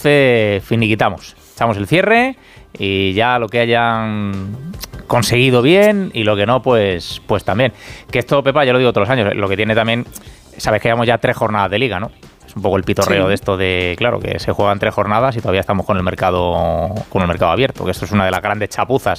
12 finiquitamos. Echamos el cierre y ya lo que hayan conseguido bien y lo que no, pues también. Que esto, Pepa, yo lo digo todos los años, lo que tiene también, sabes que llevamos ya 3 jornadas de liga, ¿no? Es un poco el pitorreo de esto de, claro, que se juegan 3 jornadas y todavía estamos con el mercado abierto, que esto es una de las grandes chapuzas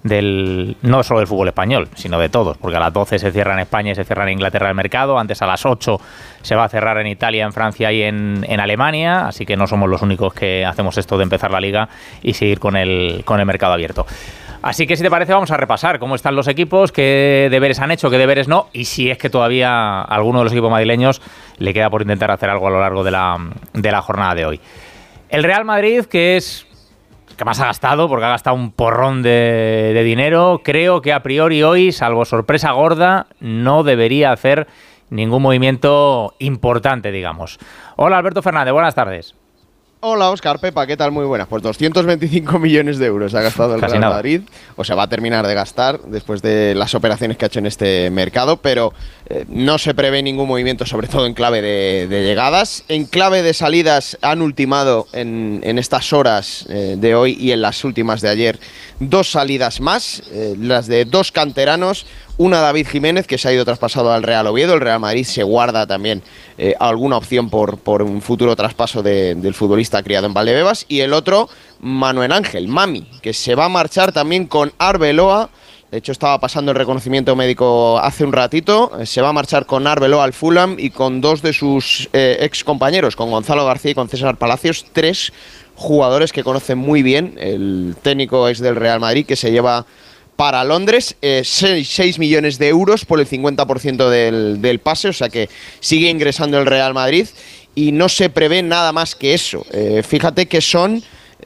no solo del fútbol español, sino de todos, porque a las 12 se cierra en España y se cierra en Inglaterra el mercado, antes a las 8 se va a cerrar en Italia, en Francia y en Alemania, así que no somos los únicos que hacemos esto de empezar la liga y seguir con el mercado abierto. Así que si te parece vamos a repasar cómo están los equipos, qué deberes han hecho, qué deberes no, y si es que todavía a alguno de los equipos madrileños le queda por intentar hacer algo a lo largo de la jornada de hoy. El Real Madrid, que más ha gastado, porque ha gastado un porrón de dinero, creo que a priori hoy, salvo sorpresa gorda, no debería hacer ningún movimiento importante, digamos. Hola Alberto Fernández, buenas tardes. Hola Óscar, Pepa, ¿qué tal? Muy buenas. Pues 225 millones de euros ha gastado el Real Madrid, o sea, va a terminar de gastar después de las operaciones que ha hecho en este mercado, pero no se prevé ningún movimiento, sobre todo en clave de llegadas. En clave de salidas han ultimado en estas horas de hoy y en las últimas de ayer 2 salidas más, las de 2 canteranos. Una, David Jiménez, que se ha ido traspasado al Real Oviedo. El Real Madrid se guarda también alguna opción por un futuro traspaso del futbolista criado en Valdebebas. Y el otro, Manuel Ángel, Mami, que se va a marchar también con Arbeloa. De hecho, estaba pasando el reconocimiento médico hace un ratito. Se va a marchar con Arbeloa al Fulham y con 2 de sus ex compañeros, con Gonzalo García y con César Palacios. 3 jugadores que conocen muy bien el técnico ex del Real Madrid, que se lleva para Londres 6 millones de euros por el 50% del pase, o sea que sigue ingresando el Real Madrid y no se prevé nada más que eso. Fíjate que son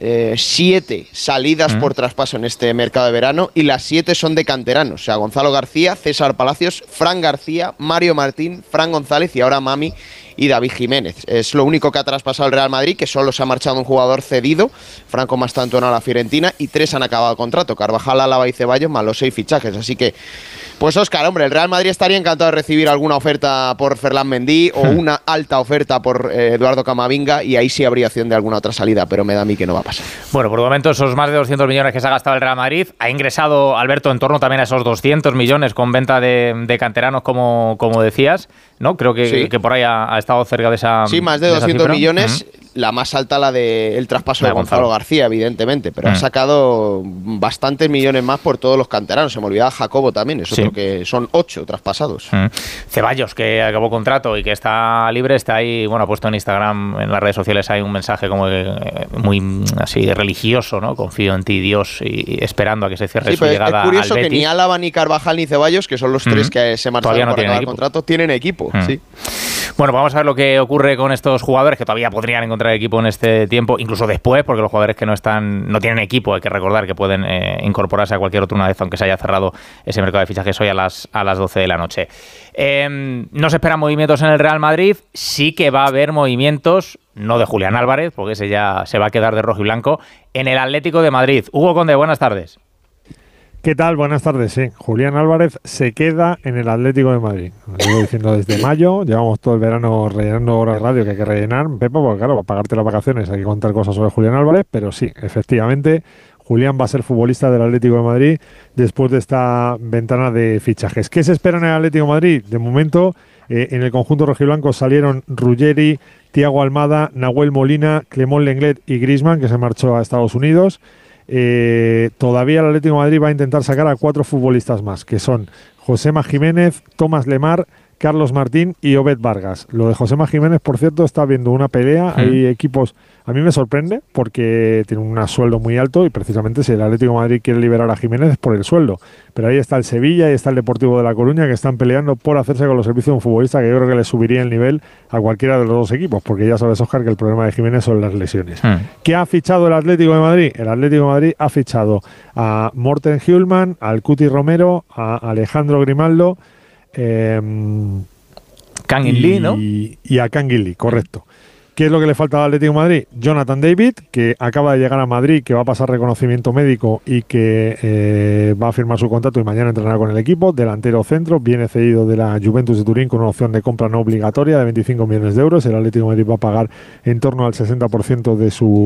7 salidas por traspaso en este mercado de verano y las 7 son de canteranos, o sea, Gonzalo García, César Palacios, Fran García, Mario Martín, Fran González y ahora Mami y David Jiménez. Es lo único que ha traspasado el Real Madrid, que solo se ha marchado un jugador cedido, Franco Mastantuono a la Fiorentina, y 3 han acabado contrato, Carvajal, Álava y Ceballos, más los 6 fichajes. Así que, pues Óscar, hombre, el Real Madrid estaría encantado de recibir alguna oferta por Ferland Mendy o una alta oferta por Eduardo Camavinga, y ahí sí habría opción de alguna otra salida, pero me da a mí que no va a pasar. Bueno, por el momento esos más de 200 millones que se ha gastado el Real Madrid, ha ingresado, Alberto, en torno también a esos 200 millones con venta de canteranos, como decías, ¿no? Creo que, sí, que por ahí ha estado cerca de esa. Sí, más de 200 millones. La más alta, la del traspaso de Gonzalo García, evidentemente, pero ha sacado bastantes millones más por todos los canteranos. Se me olvidaba Jacobo también, es otro que son 8 traspasados. Ceballos, que acabó contrato y que está libre, está ahí, bueno, ha puesto en Instagram, en las redes sociales, hay un mensaje como muy así religioso, ¿no? Confío en ti, Dios, y esperando a que se cierre su llegada al Betis. Es curioso que ni Álava, ni Carvajal, ni Ceballos, que son los 3 que se marcharon por acabar el contrato, tienen equipo. Sí. Bueno, vamos a ver lo que ocurre con estos jugadores que todavía podrían encontrar equipo en este tiempo, incluso después, porque los jugadores que no tienen equipo, hay que recordar que pueden incorporarse a cualquier otro una vez, aunque se haya cerrado ese mercado de fichajes hoy a las 12 de la noche. No se esperan movimientos en el Real Madrid, sí que va a haber movimientos, no de Julián Álvarez, porque ese ya se va a quedar de rojo y blanco, en el Atlético de Madrid. Hugo Conde, buenas tardes. ¿Qué tal? Buenas tardes, sí. Julián Álvarez se queda en el Atlético de Madrid. Lo llevo diciendo desde mayo, llevamos todo el verano rellenando horas de radio que hay que rellenar, Pepa, porque claro, para pagarte las vacaciones hay que contar cosas sobre Julián Álvarez, pero sí, efectivamente, Julián va a ser futbolista del Atlético de Madrid después de esta ventana de fichajes. ¿Qué se espera en el Atlético de Madrid? De momento, en el conjunto rojiblanco salieron Ruggeri, Thiago Almada, Nahuel Molina, Clément Lenglet y Griezmann, que se marchó a Estados Unidos. Todavía el Atlético de Madrid va a intentar sacar a 4 futbolistas más, que son Josema Jiménez, Tomás Lemar, Carlos Martín y Obed Vargas. Lo de Josema Jiménez, por cierto, está habiendo una pelea. Hay equipos, a mí me sorprende porque tiene un sueldo muy alto y precisamente si el Atlético de Madrid quiere liberar a Jiménez es por el sueldo. Pero ahí está el Sevilla y está el Deportivo de La Coruña, que están peleando por hacerse con los servicios de un futbolista que yo creo que le subiría el nivel a cualquiera de los dos equipos, porque ya sabes, Óscar, que el problema de Jiménez son las lesiones. ¿Qué ha fichado el Atlético de Madrid? El Atlético de Madrid ha fichado a Morten Hjulman, al Cuti Romero, a Alejandro Grimaldo, Kangin Lee, ¿no? Y a Kangin Lee, correcto. ¿Qué es lo que le falta al Atlético de Madrid? Jonathan David, que acaba de llegar a Madrid, que va a pasar reconocimiento médico y que va a firmar su contrato y mañana entrenará con el equipo. Delantero centro, viene cedido de la Juventus de Turín con una opción de compra no obligatoria de 25 millones de euros. El Atlético de Madrid va a pagar en torno al 60% de su